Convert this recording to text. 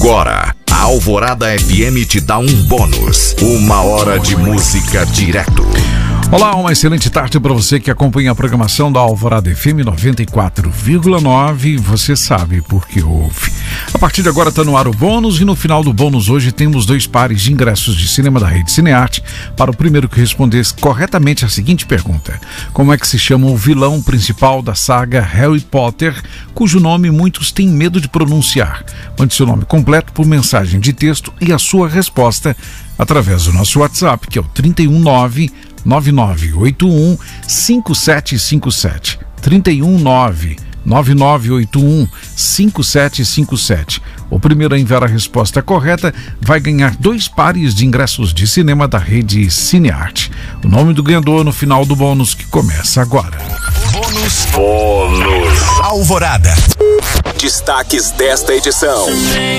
Agora, a Alvorada FM te dá um bônus. 1 hora de música direto. Olá, uma excelente tarde para você que acompanha a programação da Alvorada FM 94,9. Você sabe por que ouve. A partir de agora está no ar o bônus e no final do bônus hoje temos 2 pares de ingressos de cinema da Rede Cinearte para o primeiro que responder corretamente a seguinte pergunta: como é que se chama o vilão principal da saga Harry Potter, cujo nome muitos têm medo de pronunciar? Mande seu nome completo por mensagem de texto e a sua resposta através do nosso WhatsApp, que é o 319-9981-5757. 319-9981-5757. O primeiro a enviar a resposta correta vai ganhar 2 pares de ingressos de cinema da Rede Cinearte. O nome do ganhador no final do bônus que começa agora. Bônus Alvorada. Destaques desta edição.